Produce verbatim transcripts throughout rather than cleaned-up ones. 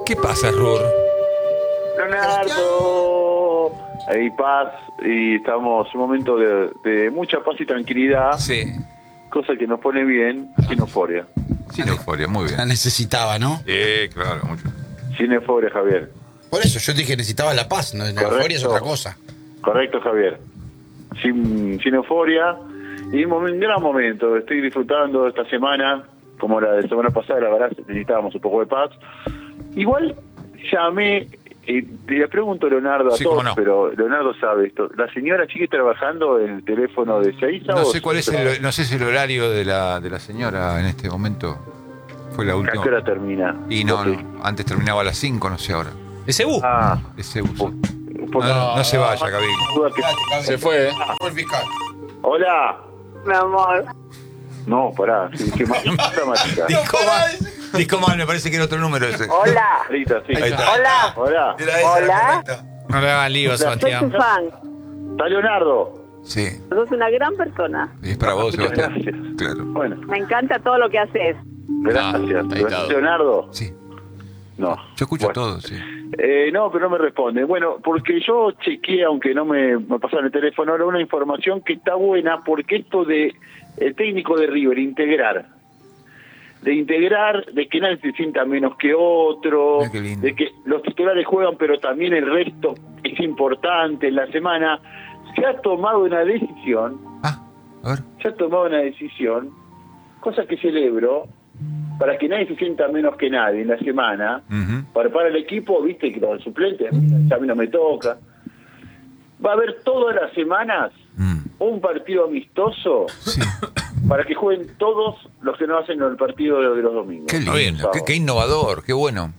¿Qué pasa, Rur? Leonardo, hay paz y estamos en un momento de, de mucha paz y tranquilidad. Sí. Cosa que nos pone bien, sin euforia. Sin euforia, muy La bien. necesitaba, ¿no? Sí, claro, mucho. Sin euforia, Javier. Por eso yo dije necesitaba la paz, no, la Correcto. euforia es otra cosa. Correcto, Javier. Sin, sin euforia. Y un momen- gran momento. Estoy disfrutando esta semana, como la de la semana pasada, la verdad necesitábamos un poco de paz. Igual llamé, y le pregunto a Leonardo a Sí, todos, cómo no. pero Leonardo sabe esto. ¿La señora sigue trabajando en el teléfono de Seiza? No o sé cuál es el, no sé si el horario de la, de la señora en este momento. Fue la ¿A última. qué hora termina? Y no, Ok. no, antes terminaba a las cinco, no sé ahora. Ese U. Ah, Ese uso. un poco- No, no se vaya, Gaby. duda que- Se fue, ¿eh? Fue el fiscal. Hola. Mi amor. No, pará. Sí, qué más dramática. Disco mal. Disco mal, me parece que era otro número ese. Hola. Ahorita, sí. Ahí está. Hola. Hola. Era esa Hola. la correcta. No le hagan lío, Soy tu Sebastián. fan. Está Leonardo. Sí. Sos una gran persona. Y es para vos, Muchas Sebastián. gracias. Claro. Bueno, Me encanta todo lo que haces. gracias. ahí está. Leonardo. Sí. No. Yo escucho Bueno. todo, sí. Eh, no, pero no me responde. Bueno, porque yo chequeé, aunque no me, me pasaron el teléfono, ahora una información que está buena, porque esto de el técnico de River, integrar. De integrar, de que nadie se sienta menos que otro, Mira qué lindo. de que los titulares juegan, pero también el resto es importante en la semana. Se ha tomado una decisión, Ah, a ver. se ha tomado una decisión, cosa que celebro, para que nadie se sienta menos que nadie en la semana. Ujú. Para, para el equipo, viste que los suplentes, a mí no me toca. Va a haber todas las semanas Mm. un partido amistoso Sí. para que jueguen todos los que no hacen el partido de, de los domingos. Qué Está bien. lindo, qué, qué innovador, qué bueno.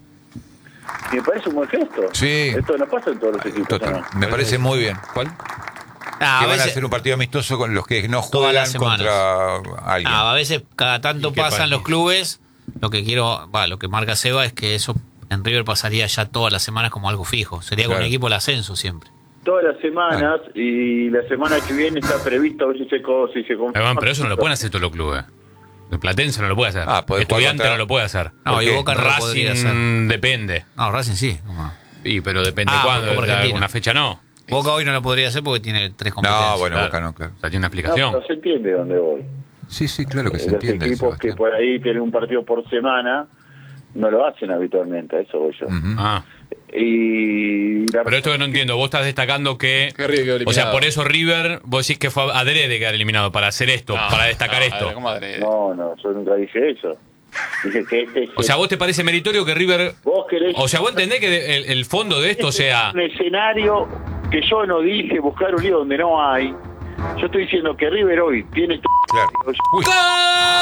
Y me parece un buen gesto. Sí. Esto no pasa en todos los equipos. Total. ¿no? Me parece muy bien. ¿Cuál? Ah, que a van a veces, hacer un partido amistoso con los que no Todas las juegan contra alguien. ah, a veces cada tanto ¿Y qué pasan pasa? los clubes. Lo que quiero, va, lo que marca Seba es que eso en River pasaría ya todas las semanas como algo fijo. Sería con Claro. un equipo el ascenso siempre. Todas las semanas y la semana que viene está previsto a ver si se, co- si se confirma. Iván, pero eso no lo pueden hacer todos los clubes. El Platense no lo puede hacer. Ah, puede jugar Estudiante contra- no lo puede hacer. No, ¿Por y qué? Boca no lo podría hacer. Racing depende. No, Racing sí. ¿cómo? Y pero depende Ah, cuándo. por de Argentina. alguna fecha no. Boca hoy no lo podría hacer porque tiene tres competencias. No, bueno, Claro. Boca no, claro. O sea, tiene una No, explicación. pero se entiende dónde voy. Sí, sí, claro que se Los entiende. equipos que Sebastián. por ahí tienen un partido por semana no lo hacen habitualmente, a eso voy yo. Ujú. Ah. Y la- Pero esto que no entiendo, vos estás destacando que... Que River quedó O sea, eliminado. por eso River, vos decís que fue adrede quedar eliminado, para hacer esto, para destacar esto. No, no, yo nunca dije eso. Dije que este O sea, ¿vos te parece meritorio que River... vos querés O sea, ¿vos entendés que el, el fondo de esto sea... un escenario que yo no dije, buscar un lío donde no hay. Yo estoy diciendo que River hoy tiene Claro. Uy.